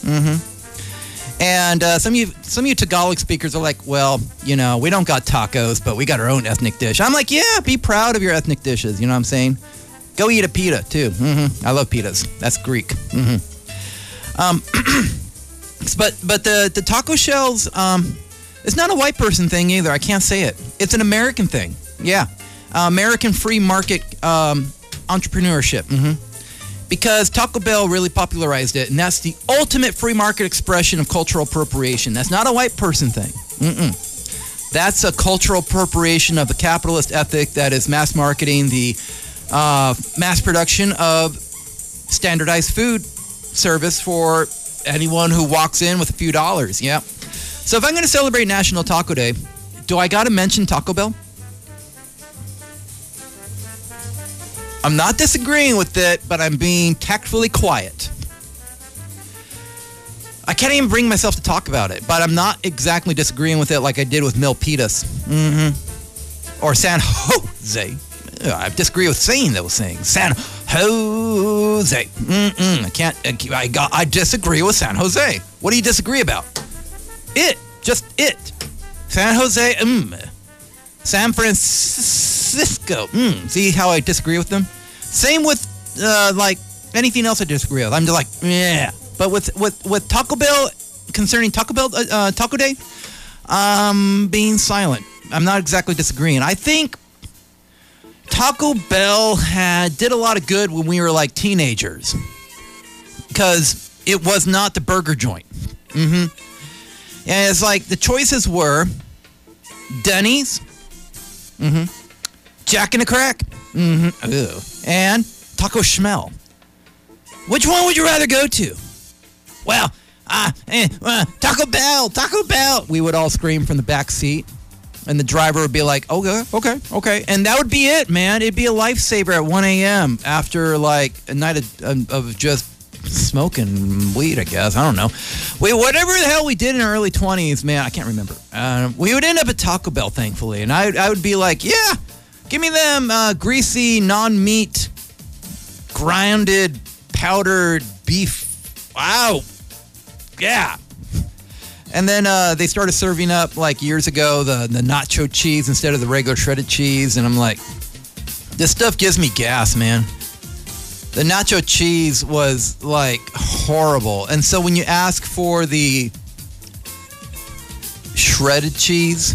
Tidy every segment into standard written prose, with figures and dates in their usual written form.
And some of you Tagalog speakers are like, well, we don't got tacos, but we got our own ethnic dish. I'm like, yeah, be proud of your ethnic dishes. You know what I'm saying? Go eat a pita, too. I love pitas. That's Greek. But the taco shells, it's not a white person thing either. I can't say it. It's an American thing. Yeah. American free market entrepreneurship. Because Taco Bell really popularized it, and that's the ultimate free market expression of cultural appropriation. That's not a white person thing. That's a cultural appropriation of the capitalist ethic that is mass marketing the mass production of standardized food service for anyone who walks in with a few dollars. Yeah. So if I'm going to celebrate National Taco Day, do I got to mention Taco Bell? I'm not disagreeing with it, but I'm being tactfully quiet. I can't even bring myself to talk about it, but I'm not exactly disagreeing with it like I did with Milpitas. Or San Jose. I disagree with saying those things. San Jose. I disagree with San Jose. What do you disagree about? Just it. San Jose. San Francisco. See how I disagree with them? Same with like anything else I disagree with. I'm just like, yeah. But with Taco Bell, concerning Taco Bell Taco Day, being silent. I'm not exactly disagreeing. I think Taco Bell did a lot of good when we were like teenagers, because it was not the burger joint. And it's like the choices were Denny's, Jack and the Crack, and Taco Schmel. Which one would you rather go to? Well, Taco Bell, Taco Bell. We would all scream from the back seat, and the driver would be like, okay. And that would be it, man. It'd be a lifesaver at 1 a.m. after like a night of just smoking weed, I guess. I don't know. Whatever the hell we did in our early 20s, man, I can't remember. We would end up at Taco Bell, thankfully, and I would be like, yeah, give me them greasy, non-meat, grounded, powdered beef. Wow. Yeah. And then they started serving up, like years ago, the nacho cheese instead of the regular shredded cheese. And I'm like, this stuff gives me gas, man. The nacho cheese was, like, horrible. And so when you ask for the shredded cheese,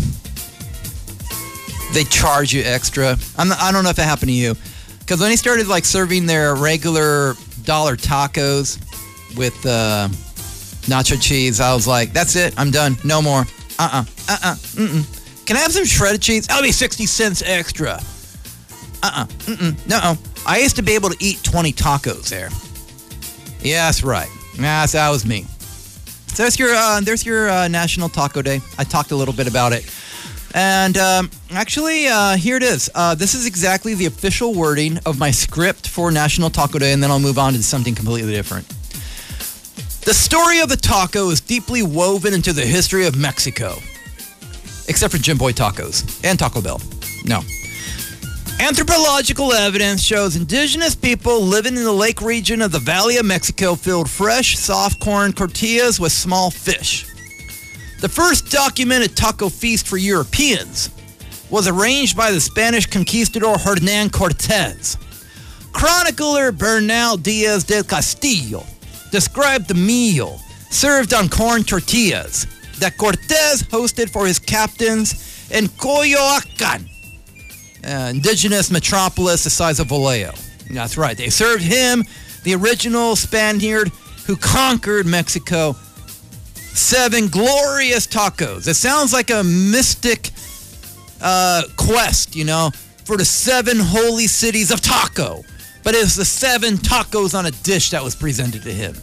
they charge you extra. I don't know if it happened to you. Because when they started, like, serving their regular dollar tacos with nacho cheese, I was like, that's it. I'm done. No more. Can I have some shredded cheese? That'll be 60 cents extra. No. I used to be able to eat 20 tacos there. Yeah, that's right. That was me. So there's your National Taco Day. I talked a little bit about it. And actually, here it is. This is exactly the official wording of my script for National Taco Day, and then I'll move on to something completely different. The story of the taco is deeply woven into the history of Mexico. Except for Jim Boy Tacos and Taco Bell. No. Anthropological evidence shows indigenous people living in the lake region of the Valley of Mexico filled fresh, soft corn tortillas with small fish. The first documented taco feast for Europeans was arranged by the Spanish conquistador Hernan Cortez. Chronicler Bernal Diaz del Castillo described the meal served on corn tortillas that Cortez hosted for his captains in Coyoacán, indigenous metropolis the size of Vallejo. That's right. They served him, the original Spaniard who conquered Mexico, 7 glorious tacos. It sounds like a mystic quest, for the 7 holy cities of taco. But it was the 7 tacos on a dish that was presented to him.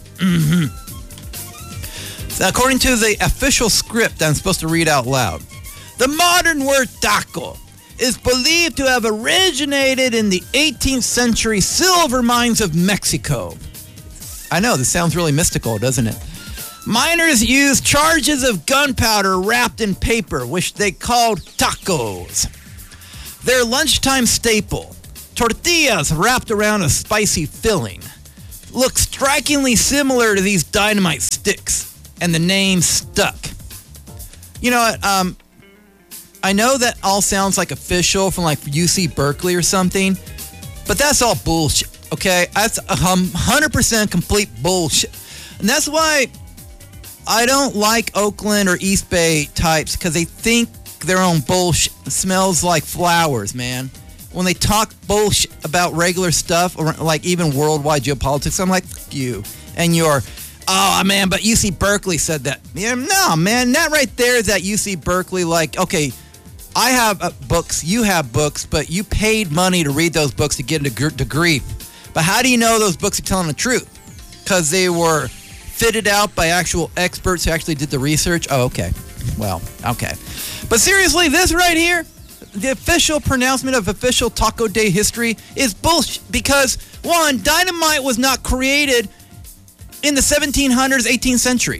So according to the official script I'm supposed to read out loud, the modern word taco is believed to have originated in the 18th century silver mines of Mexico. I know, this sounds really mystical, doesn't it? Miners used charges of gunpowder wrapped in paper, which they called tacos. Their lunchtime staple, tortillas wrapped around a spicy filling, look strikingly similar to these dynamite sticks, and the name stuck. You know what? I know that all sounds like official from like UC Berkeley or something, but that's all bullshit, okay? That's 100% complete bullshit. And that's why I don't like Oakland or East Bay types, because they think their own bullshit smells like flowers, man. When they talk bullshit about regular stuff, or like even worldwide geopolitics, I'm like, fuck you. And you're, oh, man, but UC Berkeley said that. Yeah, no, man, that right there is that UC Berkeley, like, okay, I have books, you have books, but you paid money to read those books to get a degree. But how do you know those books are telling the truth? Because they were fitted out by actual experts who actually did the research? Oh, okay. Well, okay. But seriously, this right here, the official pronouncement of official Taco Day history is bullshit. Because, one, dynamite was not created in the 1700s, 18th century.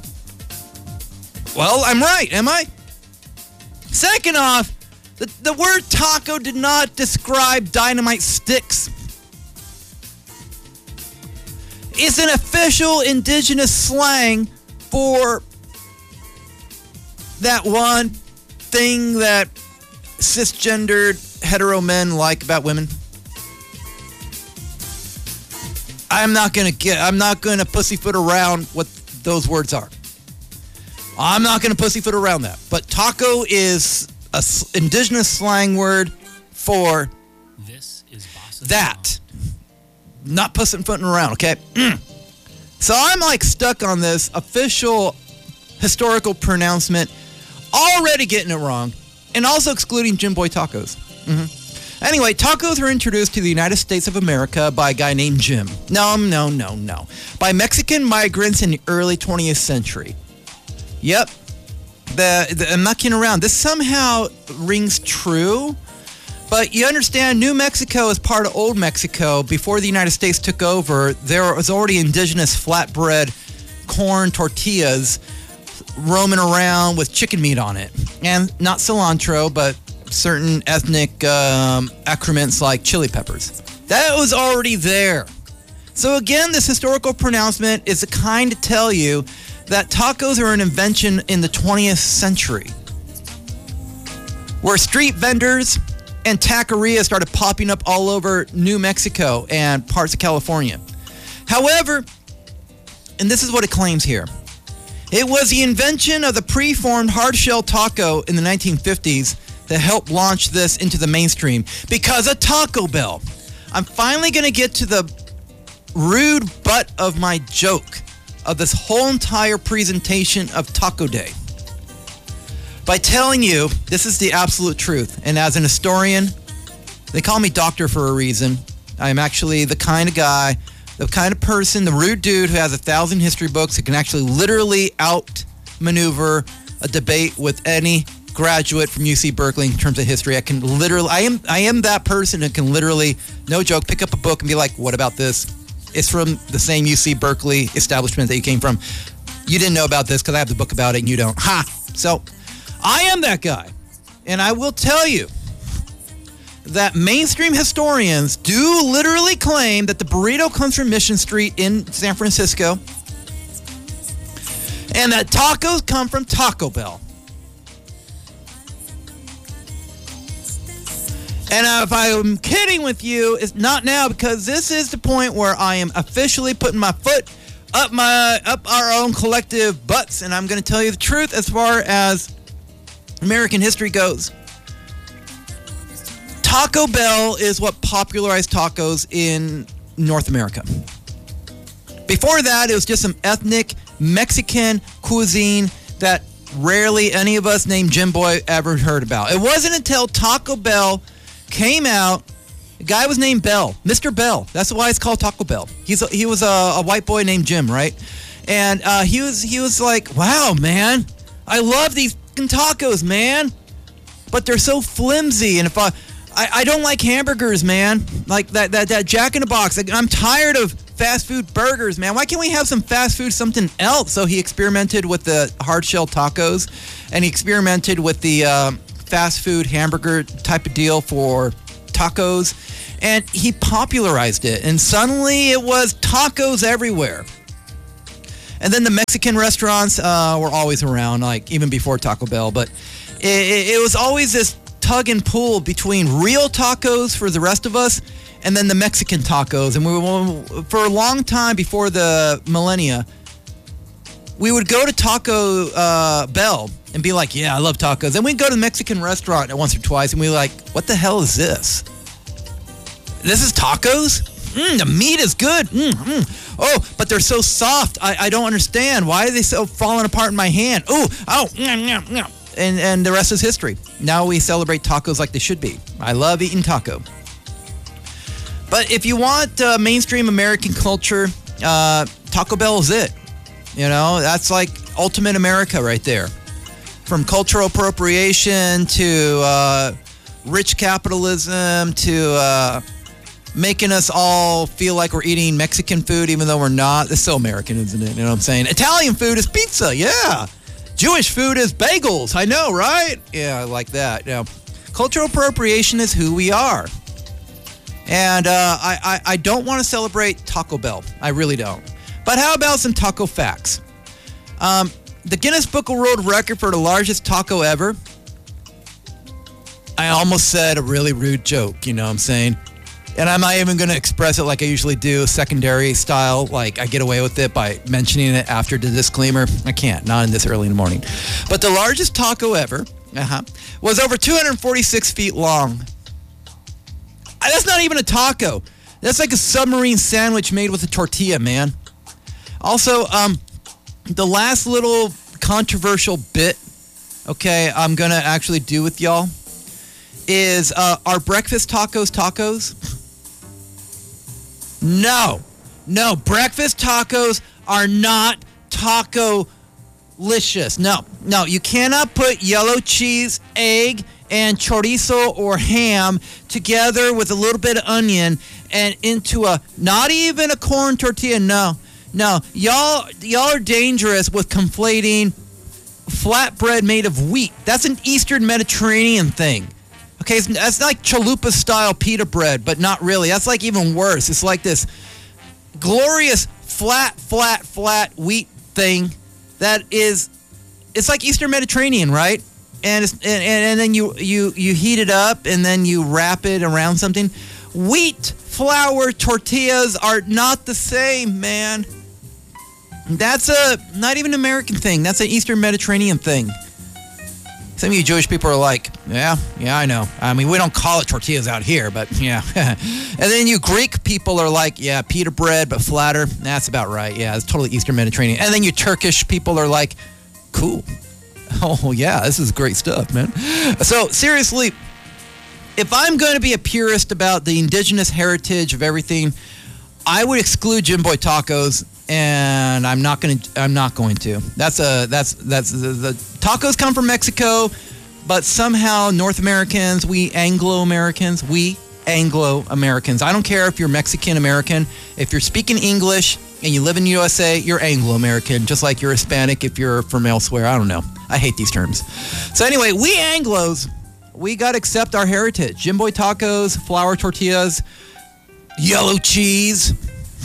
Well, I'm right, am I? Second off, the word taco did not describe dynamite sticks. It's an official indigenous slang for that one thing that cisgendered hetero men like about women. I'm not gonna pussyfoot around what those words are. I'm not going to pussyfoot around that. But taco is an indigenous slang word for this is that. Not pussyfooting around, okay? So I'm like stuck on this official historical pronouncement, already getting it wrong, and also excluding Jim Boy tacos. Anyway, tacos were introduced to the United States of America by a guy named Jim. No. By Mexican migrants in the early 20th century. Yep. I'm not kidding around. This somehow rings true. But you understand, New Mexico is part of Old Mexico. Before the United States took over, there was already indigenous flatbread corn tortillas roaming around with chicken meat on it. And not cilantro, but certain ethnic accoutrements like chili peppers. That was already there. So again, this historical pronouncement is a kind to tell you that tacos are an invention in the 20th century, where street vendors and taquerias started popping up all over New Mexico and parts of California. However, and this is what it claims here, it was the invention of the preformed hard-shell taco in the 1950s that helped launch this into the mainstream because of Taco Bell. I'm finally going to get to the rude butt of my joke of this whole entire presentation of Taco Day by telling you this is the absolute truth. And as an historian, they call me doctor for a reason. I'm actually the kind of guy, the kind of person, the rude dude who has 1,000 history books who can actually literally outmaneuver a debate with any graduate from UC Berkeley in terms of history. I am that person who can literally, no joke, pick up a book and be like, what about this? It's from the same UC Berkeley establishment that you came from. You didn't know about this because I have the book about it and you don't. Ha! So, I am that guy. And I will tell you that mainstream historians do literally claim that the burrito comes from Mission Street in San Francisco and that tacos come from Taco Bell. And if I'm kidding with you, it's not now, because this is the point where I am officially putting my foot up our own collective butts, and I'm going to tell you the truth as far as American history goes. Taco Bell is what popularized tacos in North America. Before that, it was just some ethnic Mexican cuisine that rarely any of us named Jim Boy ever heard about. It wasn't until Taco Bell came out. The guy was named Bell, Mr. Bell. That's why it's called Taco Bell. He was a white boy named Jim, right? And he was like, wow, man, I love these tacos, man, but they're so flimsy. And if I don't like hamburgers, man, like that Jack in the Box. I'm tired of fast food burgers, man. Why can't we have some fast food, something else? So he experimented with the hard shell tacos, and he experimented with the fast food hamburger type of deal for tacos, and he popularized it. And suddenly it was tacos everywhere. And then the Mexican restaurants were always around, like even before Taco Bell. But it was always this tug and pull between real tacos for the rest of us and then the Mexican tacos. And for a long time before the millennia, we would go to Taco Bell and be like, yeah, I love tacos. And we'd go to the Mexican restaurant once or twice and we'd be like, what the hell is this? This is tacos? The meat is good. Oh, but they're so soft. I don't understand. Why are they so falling apart in my hand? And the rest is history. Now we celebrate tacos like they should be. I love eating taco. But if you want mainstream American culture, Taco Bell is it. You know, that's like ultimate America right there. From cultural appropriation to rich capitalism to making us all feel like we're eating Mexican food even though we're not. It's so American, isn't it? You know what I'm saying? Italian food is pizza, yeah. Jewish food is bagels. I know, right? Yeah, I like that. You know, cultural appropriation is who we are. And I don't want to celebrate Taco Bell. I really don't. But how about some taco facts? The Guinness Book of World Record for the largest taco ever. I almost said a really rude joke, you know what I'm saying? And I'm not even going to express it like I usually do, secondary style, like I get away with it by mentioning it after the disclaimer. I can't, not in this early in the morning. But the largest taco ever was over 246 feet long. That's not even a taco. That's like a submarine sandwich made with a tortilla, man. Also, the last little controversial bit, okay, I'm going to actually do with y'all is, are breakfast tacos? No, breakfast tacos are not taco-licious. No, you cannot put yellow cheese, egg, and chorizo or ham together with a little bit of onion and into not even a corn tortilla. No, y'all are dangerous with conflating flatbread made of wheat. That's an Eastern Mediterranean thing. Okay, that's like chalupa-style pita bread, but not really. That's like even worse. It's like this glorious flat wheat thing that is, it's like Eastern Mediterranean, right? And then you heat it up and then you wrap it around something. Wheat flour tortillas are not the same, man. That's not even an American thing. That's an Eastern Mediterranean thing. Some of you Jewish people are like, yeah, I know. I mean, we don't call it tortillas out here, but yeah. And then you Greek people are like, yeah, pita bread, but flatter. That's about right. Yeah, it's totally Eastern Mediterranean. And then you Turkish people are like, cool. Oh, yeah, this is great stuff, man. So, seriously, if I'm going to be a purist about the indigenous heritage of everything, I would exclude Jimboy tacos. And I'm not going to. That's the tacos come from Mexico, but somehow North Americans, we Anglo-Americans, I don't care if you're Mexican-American. If you're speaking English and you live in the USA, you're Anglo-American, just like you're Hispanic if you're from elsewhere. I don't know. I hate these terms. So anyway, we Anglos, we got to accept our heritage. Jimboy tacos, flour tortillas, yellow cheese.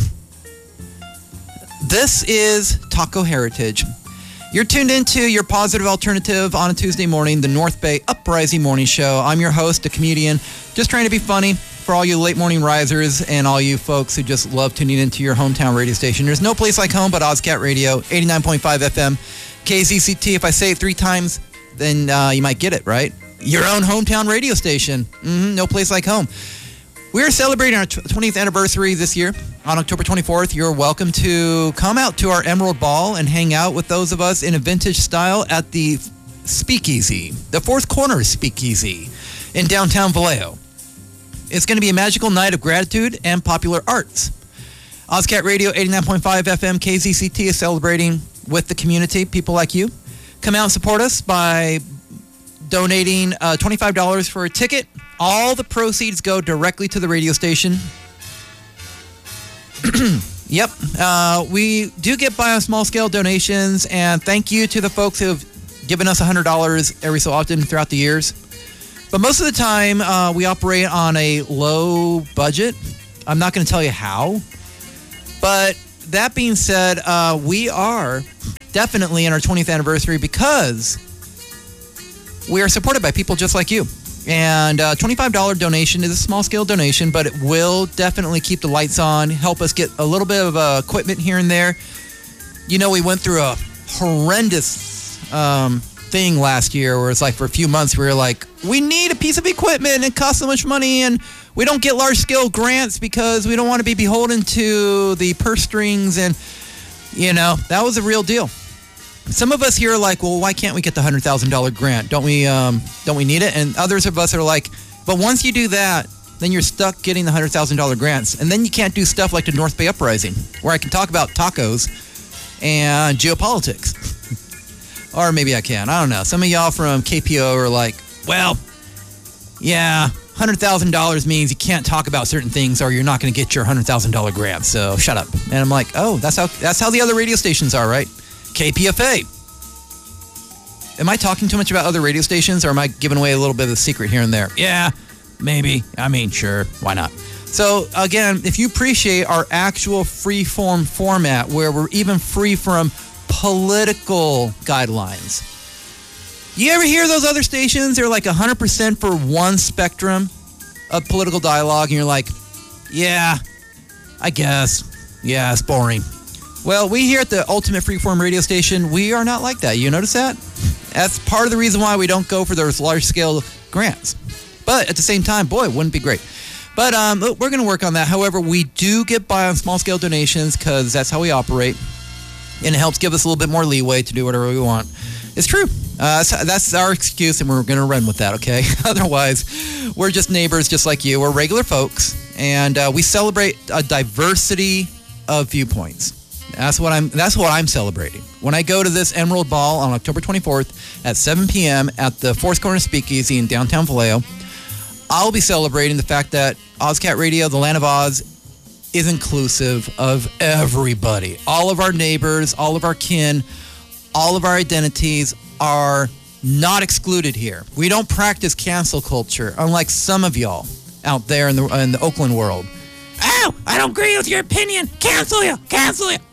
This is Taco Heritage. You're tuned into your positive alternative on a Tuesday morning, the North Bay Uprising Morning Show. I'm your host, a comedian, just trying to be funny for all you late morning risers and all you folks who just love tuning into your hometown radio station. There's no place like home but Ozcat Radio, 89.5 FM, KZCT. If I say it 3 times, then you might get it, right? Your own hometown radio station. No place like home. We're celebrating our 20th anniversary this year on October 24th. You're welcome to come out to our Emerald Ball and hang out with those of us in a vintage style at the Speakeasy, the Fourth Corner Speakeasy in downtown Vallejo. It's going to be a magical night of gratitude and popular arts. Ozcat Radio, 89.5 FM, KZCT is celebrating with the community, people like you. Come out and support us by donating $25 for a ticket. All the proceeds go directly to the radio station. Yep. We do get by on small-scale donations, and thank you to the folks who have given us $100 every so often throughout the years. But most of the time, we operate on a low budget. I'm not going to tell you how. But that being said, we are definitely in our 20th anniversary because we are supported by people just like you. And $25 donation is a small-scale donation, but it will definitely keep the lights on, help us get a little bit of equipment here and there. You know, we went through a horrendous thing last year where it's like for a few months we were like, we need a piece of equipment and it costs so much money, and we don't get large-scale grants because we don't want to be beholden to the purse strings, and, you know, that was a real deal. Some of us here are like, well, why can't we get the $100,000 grant? Don't we need it? And others of us are like, but once you do that, then you're stuck getting the $100,000 grants. And then you can't do stuff like the North Bay Uprising, where I can talk about tacos and geopolitics. Or maybe I can. I don't know. Some of y'all from KPO are like, well, yeah, $100,000 means you can't talk about certain things or you're not going to get your $100,000 grant. So shut up. And I'm like, oh, that's how the other radio stations are, right? KPFA. Am I talking too much about other radio stations, or am I giving away a little bit of the secret here and there? Yeah, maybe. I mean, sure. Why not? So, again, if you appreciate our actual free-form format where we're even free from political guidelines. You ever hear those other stations? They're like 100% for one spectrum of political dialogue, and you're like, yeah, I guess. Yeah, it's boring. Well, we here at the Ultimate Freeform radio station, we are not like that. You notice that? That's part of the reason why we don't go for those large-scale grants. But at the same time, boy, wouldn't it be great. But we're going to work on that. However, we do get by on small-scale donations because that's how we operate. And it helps give us a little bit more leeway to do whatever we want. It's true. That's our excuse, and we're going to run with that, okay? Otherwise, we're just neighbors just like you. We're regular folks, and we celebrate a diversity of viewpoints. That's what I'm celebrating. When I go to this Emerald Ball on October 24th at 7 p.m. at the Fourth Corner Speakeasy in downtown Vallejo, I'll be celebrating the fact that Ozcat Radio, the Land of Oz, is inclusive of everybody. All of our neighbors, all of our kin, all of our identities are not excluded here. We don't practice cancel culture, unlike some of y'all out there in the Oakland world. Oh, I don't agree with your opinion. Cancel you. Cancel you.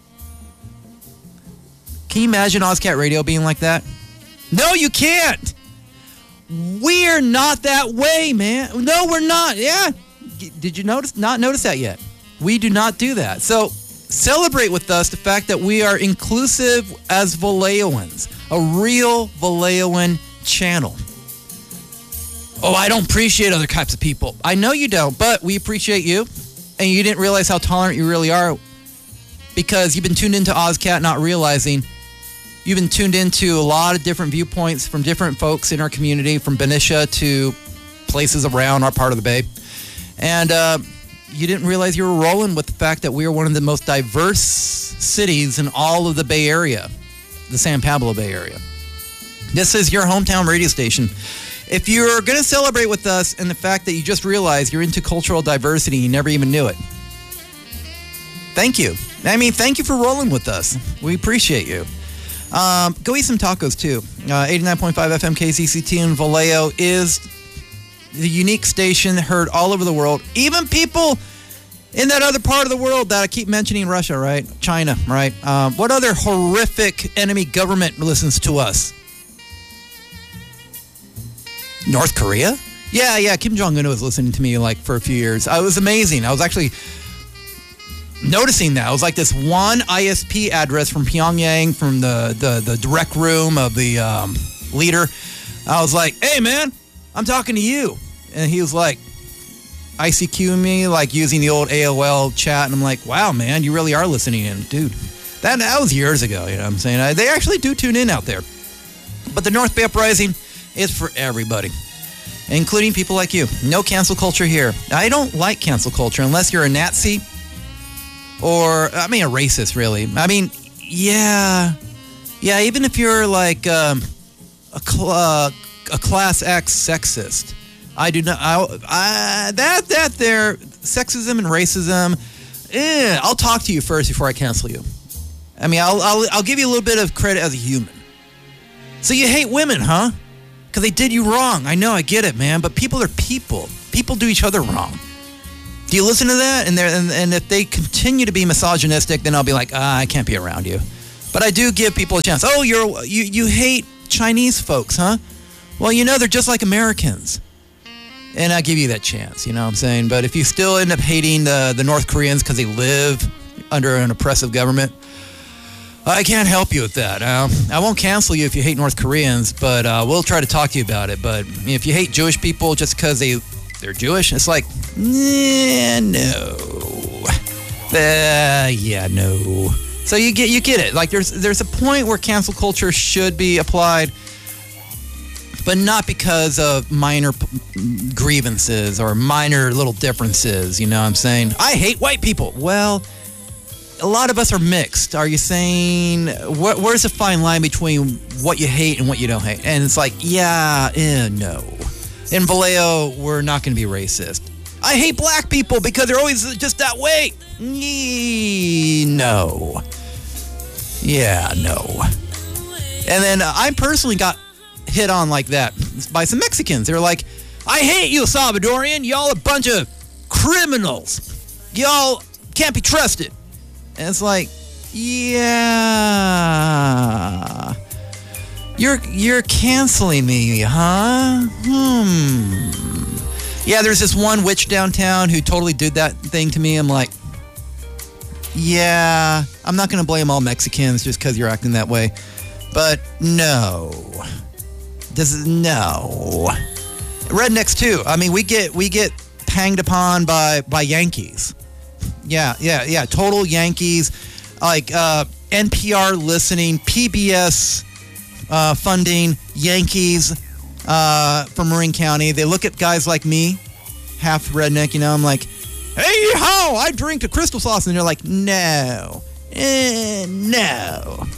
Can you imagine Ozcat Radio being like that? No, you can't. We're not that way, man. No, we're not. Yeah. Did you not notice that yet? We do not do that. So celebrate with us the fact that we are inclusive as Vallejoans, a real Vallejoan channel. Oh, I don't appreciate other types of people. I know you don't, but we appreciate you. And you didn't realize how tolerant you really are because you've been tuned into Ozcat not realizing you've been tuned into a lot of different viewpoints from different folks in our community, from Benicia to places around our part of the Bay. And you didn't realize you were rolling with the fact that we are one of the most diverse cities in all of the Bay Area, the San Pablo Bay Area. This is your hometown radio station. If you're going to celebrate with us and the fact that you just realized you're into cultural diversity, you never even knew it. Thank you. I mean, thank you for rolling with us. We appreciate you. Go eat some tacos, too. 89.5 FM KZCT in Vallejo is the unique station heard all over the world. Even people in that other part of the world that I keep mentioning, Russia, right? China, right? What other horrific enemy government listens to us? North Korea? Yeah. Kim Jong-un was listening to me like for a few years. It was amazing. I was actually noticing that. It was like this one ISP address from Pyongyang, from the direct room of the leader. I was like, hey, man, I'm talking to you. And he was like, ICQ me, like using the old AOL chat. And I'm like, wow, man, you really are listening in. Dude, that was years ago, you know what I'm saying? They actually do tune in out there. But the North Bay Uprising is for everybody, including people like you. No cancel culture here. I don't like cancel culture unless you're a Nazi or, a racist, really. I mean, yeah, even if you're like a class X sexist. I do not, that there, sexism and racism, I'll talk to you first before I cancel you. I mean, I'll give you a little bit of credit as a human. So you hate women, huh? because they did you wrong. I know, I get it, man, but people are people. People do each other wrong. Do you listen to that? And if they continue to be misogynistic, then I'll be like, I can't be around you. But I do give people a chance. Oh, you hate Chinese folks, huh? Well, they're just like Americans. And I give you that chance, you know what I'm saying? But if you still end up hating the North Koreans because they live under an oppressive government, I can't help you with that. I won't cancel you if you hate North Koreans, but we'll try to talk to you about it. But if you hate Jewish people just because they're Jewish, it's like, no. Yeah, no. So you get it. Like there's a point where cancel culture should be applied, but not because of minor grievances or minor little differences. You know what I'm saying? I hate white people. Well, a lot of us are mixed. Are you saying, where's the fine line between what you hate and what you don't hate? And it's like, no. In Vallejo, we're not going to be racist. I hate black people because they're always just that way. No. Yeah, no. And then I personally got hit on like that by some Mexicans. They're like, I hate you, Salvadorian. Y'all a bunch of criminals. Y'all can't be trusted. And it's like, yeah. You're canceling me, huh? Yeah, there's this one witch downtown who totally did that thing to me. I'm like, yeah, I'm not going to blame all Mexicans just because you're acting that way. But no. No. Rednecks too. I mean, we get hanged upon by Yankees. Yeah. Total Yankees. Like NPR listening, PBS funding, Yankees from Marin County. They look at guys like me, half redneck, I'm like, hey, ho, I drink a Crystal Sauce. And they're like, no. No.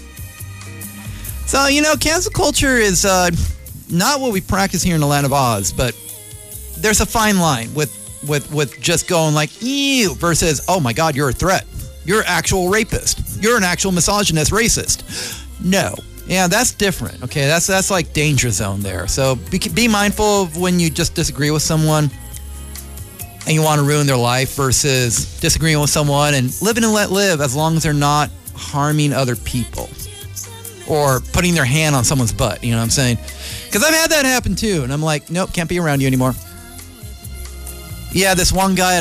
So, cancel culture is not what we practice here in the land of Oz, but there's a fine line with just going like, ew, versus, oh my God, you're a threat. You're an actual rapist. You're an actual misogynist racist. No. Yeah, that's different. Okay, that's like danger zone there. So be mindful of when you just disagree with someone and you want to ruin their life versus disagreeing with someone and living and let live as long as they're not harming other people or putting their hand on someone's butt. You know what I'm saying? Because I've had that happen too, and I'm like, nope, can't be around you anymore. Yeah, this one guy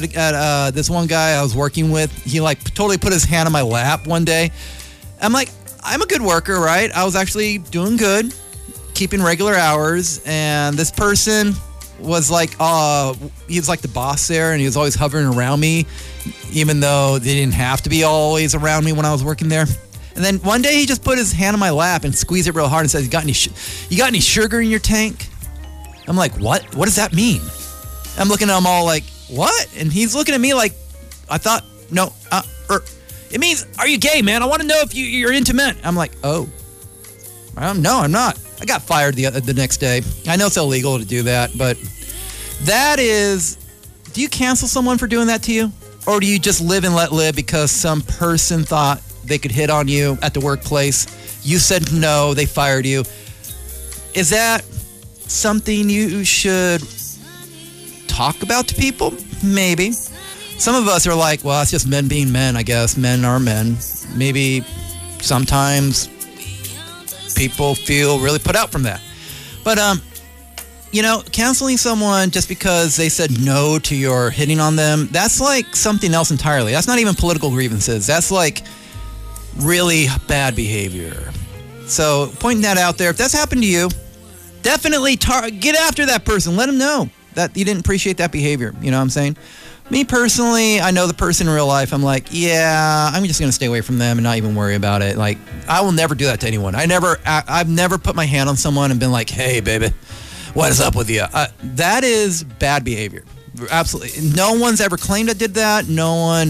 I was working with, he like totally put his hand on my lap one day. I'm like, I'm a good worker, right? I was actually doing good, keeping regular hours, and this person was like, he was like the boss there, and he was always hovering around me, even though they didn't have to be always around me when I was working there. And then one day he just put his hand on my lap and squeezed it real hard and said, you got any sugar in your tank? I'm like, what? What does that mean? I'm looking at him all like, what? And he's looking at me like, I thought, no, it means, are you gay, man? I want to know if you're into men. I'm like, oh, no, I'm not. I got fired the next day. I know it's illegal to do that, but that is, do you cancel someone for doing that to you? Or do you just live and let live because some person thought they could hit on you at the workplace? You said no, they fired you. Is that something you should talk about to people? Maybe. Some of us are like, well, it's just men being men, I guess. Men are men. Maybe sometimes people feel really put out from that. But, canceling someone just because they said no to your hitting on them, that's like something else entirely. That's not even political grievances. That's like really bad behavior. So pointing that out there, if that's happened to you, definitely get after that person. Let them know that you didn't appreciate that behavior. You know what I'm saying? Me personally, I know the person in real life. I'm like, yeah, I'm just going to stay away from them and not even worry about it. Like, I will never do that to anyone. I've never put my hand on someone and been like, hey, baby, what is up with you? That is bad behavior. Absolutely. No one's ever claimed I did that. No one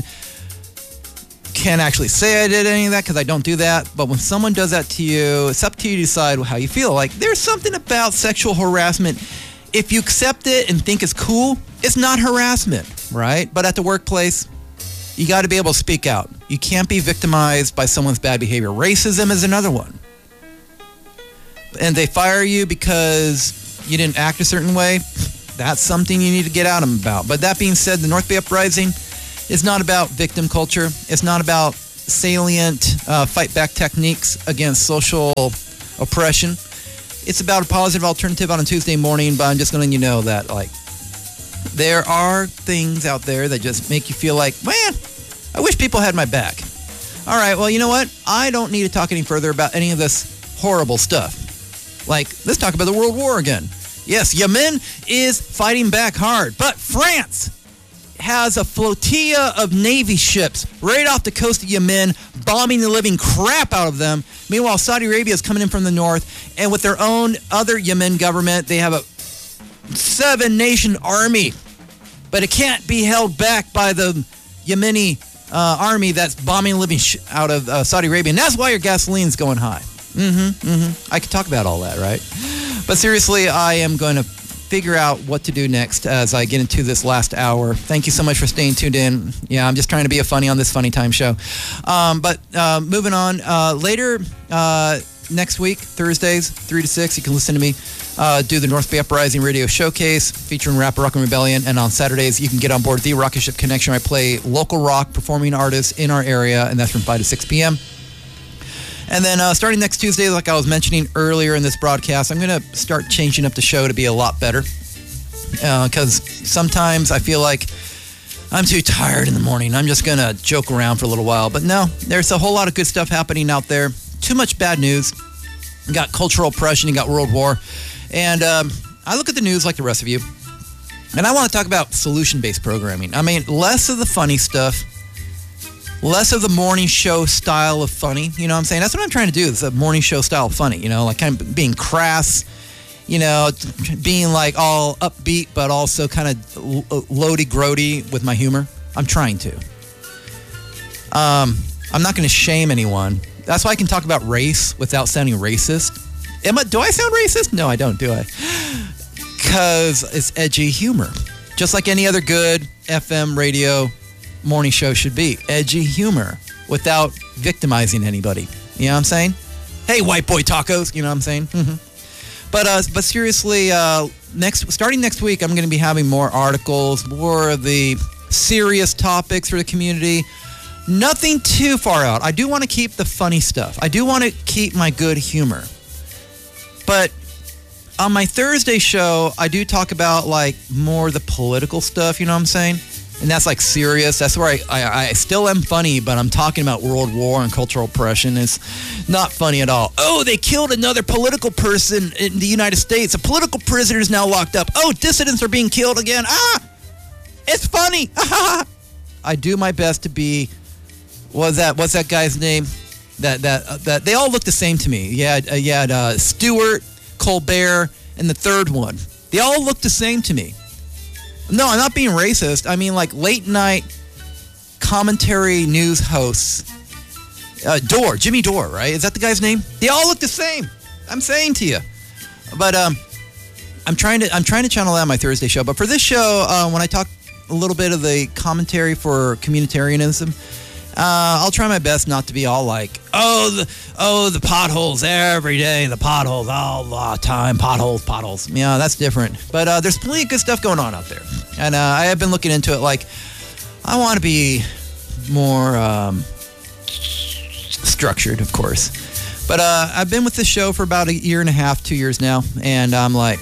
can actually say I did any of that because I don't do that. But when someone does that to you, it's up to you to decide how you feel. Like, there's something about sexual harassment. If you accept it and think it's cool, it's not harassment, right? But at the workplace, you got to be able to speak out. You can't be victimized by someone's bad behavior. Racism is another one. And they fire you because you didn't act a certain way, that's something you need to get at them about. But that being said, the North Bay Uprising is not about victim culture. It's not about salient fight back techniques against social oppression. It's about a positive alternative on a Tuesday morning, but I'm just letting you know that, like, there are things out there that just make you feel like, man, I wish people had my back. All right, well, you know what? I don't need to talk any further about any of this horrible stuff. Like, let's talk about the World War again. Yes, Yemen is fighting back hard, but France has a flotilla of Navy ships right off the coast of Yemen, bombing the living crap out of them. Meanwhile, Saudi Arabia is coming in from the north, and with their own other Yemen government, they have a 7-nation army, but it can't be held back by the Yemeni army that's bombing the living out of Saudi Arabia, and that's why your gasoline's going high. I could talk about all that, right? But seriously, I am going to figure out what to do next as I get into this last hour. Thank you so much for staying tuned in. Yeah, I'm just trying to be a funny on this Funny Time show. But moving on, later next week, Thursdays, 3 to 6, you can listen to me do the North Bay Uprising Radio Showcase featuring Rapper Rock and Rebellion. And on Saturdays, you can get on board the Rocket Ship Connection. I play local rock performing artists in our area, and that's from 5 to 6 p.m. And then starting next Tuesday, like I was mentioning earlier in this broadcast, I'm going to start changing up the show to be a lot better. Because sometimes I feel like I'm too tired in the morning. I'm just going to joke around for a little while. But no, there's a whole lot of good stuff happening out there. Too much bad news. You got cultural oppression. You got World War. And I look at the news like the rest of you. And I want to talk about solution-based programming. I mean, less of the funny stuff. Less of the morning show style of funny, you know what I'm saying? That's what I'm trying to do, is a morning show style of funny, you know, like kind of being crass, you know, being like all upbeat, but also kind of loady-grody with my humor. I'm trying to. I'm not going to shame anyone. That's why I can talk about race without sounding racist. Do I sound racist? No, I don't, do I? Because it's edgy humor. Just like any other good FM radio morning show should be. Edgy humor without victimizing anybody. You know what I'm saying? Hey, white boy tacos. You know what I'm saying? But seriously, starting next week, I'm going to be having more articles, more of the serious topics for the community. Nothing too far out. I do want to keep the funny stuff. I do want to keep my good humor. But on my Thursday show, I do talk about like more the political stuff. You know what I'm saying? And that's like serious. That's where I still am funny, but I'm talking about World War and cultural oppression. It's not funny at all. Oh, they killed another political person in the United States. A political prisoner is now locked up. Oh, dissidents are being killed again. It's funny. I do my best to be. What's that guy's name? That they all look the same to me. Yeah, Stewart, Colbert, and the third one. They all look the same to me. No, I'm not being racist. I mean, like late night commentary news hosts. Jimmy Dore, right? Is that the guy's name? They all look the same. I'm saying to you. But I'm trying to channel that on my Thursday show. But for this show, when I talk a little bit of the commentary for communitarianism, I'll try my best not to be all like, the potholes every day, the potholes all the time, potholes. Yeah, that's different. But there's plenty of good stuff going on out there. And I have been looking into it like, I want to be more structured, of course. But I've been with this show for about 1.5 years, 2 years now. And I'm like,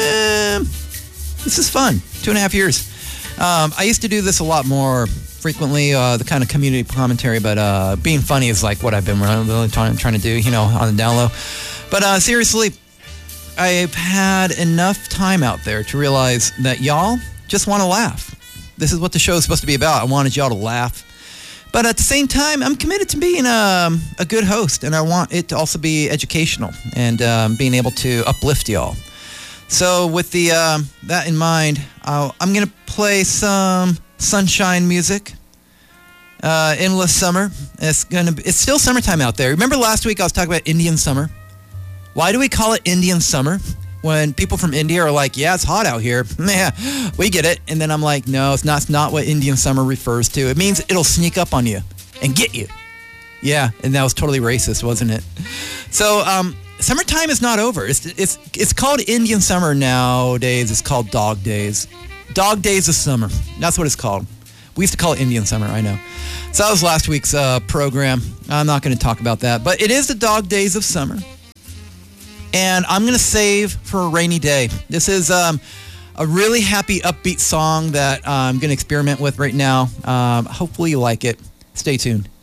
this is fun. 2.5 years. I used to do this a lot more frequently, the kind of community commentary, but being funny is like what I've been really trying to do, you know, on the down low. But seriously, I've had enough time out there to realize that y'all just want to laugh. This is what the show is supposed to be about. I wanted y'all to laugh. But at the same time, I'm committed to being a good host, and I want it to also be educational and being able to uplift y'all. So with the that in mind, I'm going to play some sunshine music. Endless summer. It's still summertime out there. Remember last week I was talking about Indian summer? Why do we call it Indian summer? When people from India are like, yeah, it's hot out here. Yeah, we get it. And then I'm like, no, it's not what Indian summer refers to. It means it'll sneak up on you and get you. Yeah, and that was totally racist, wasn't it? So summertime is not over. It's called Indian summer nowadays. It's called dog days. Dog days of summer. That's what it's called. We used to call it Indian summer, I know. So that was last week's program. I'm not going to talk about that. But it is the dog days of summer. And I'm going to save for a rainy day. This is a really happy, upbeat song that I'm going to experiment with right now. Hopefully you like it. Stay tuned.